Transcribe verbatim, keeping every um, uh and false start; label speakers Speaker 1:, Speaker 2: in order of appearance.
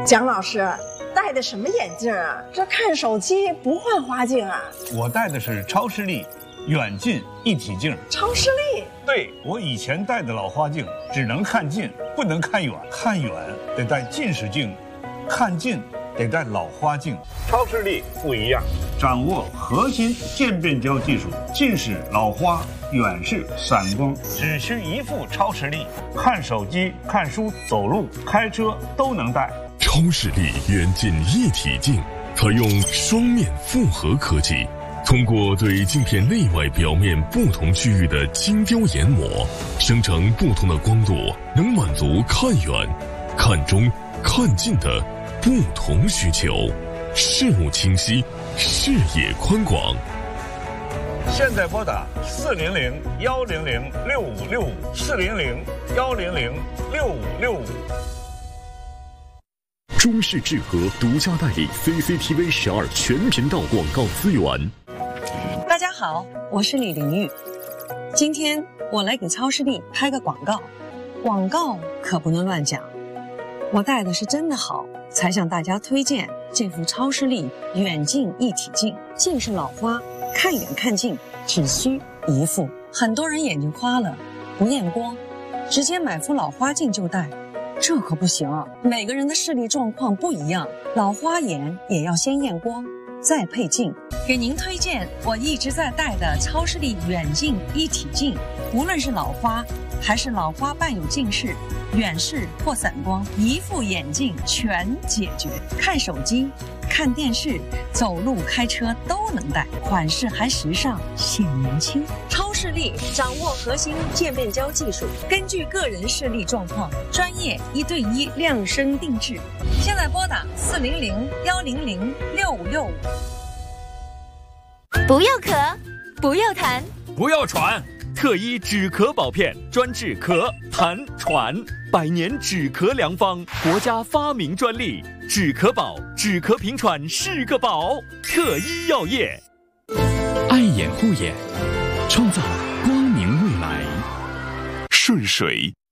Speaker 1: 蒋老师戴的什么眼镜啊？这看手机不换花镜啊？
Speaker 2: 我戴的是超视力远近一体镜。
Speaker 1: 超视力？
Speaker 2: 对，我以前戴的老花镜只能看近，不能看远，看远得戴近视镜，看近得戴老花镜。超视力不一样，掌握核心渐变焦技术，近视、老花、远视、散光，只需一副超视力，看手机、看书、走路、开车都能戴。
Speaker 3: 超视力远近一体镜采用双面复合科技，通过对镜片内外表面不同区域的精雕研磨，生成不同的光度，能满足看远、看中、看近的不同需求，视物清晰，视野宽广。
Speaker 2: 现在拨打四零零幺零零六五六五四零零幺零零六五六五。
Speaker 4: 中视智和独家代理 C C T V 十二全频道广告资源。
Speaker 5: 大家好，我是李玲玉。今天我来给超视力拍个广告，广告可不能乱讲。我戴的是真的好，才向大家推荐这副超视力远近一体镜。近视老花，看远看近只需一副。很多人眼睛花了，不验光，直接买副老花镜就戴。这可不行啊，每个人的视力状况不一样，老花眼也要先验光，再配镜。给您推荐我一直在戴的超视力远近一体镜，无论是老花还是老花伴有近视、远视或散光，一副眼镜全解决。看手机、看电视、走路、开车都能戴，款式还时尚，显年轻。超视力掌握核心渐变焦技术，根据个人视力状况，专业一对一量身定制。现在拨打四零零幺零零六五六五。
Speaker 6: 不要咳，不要痰，
Speaker 7: 不要喘，特医止咳宝片专治咳、痰、喘，百年止咳良方，国家发明专利，止咳宝，止咳平喘是个宝。特医药业，
Speaker 4: 爱眼护眼，创造光明未来。顺水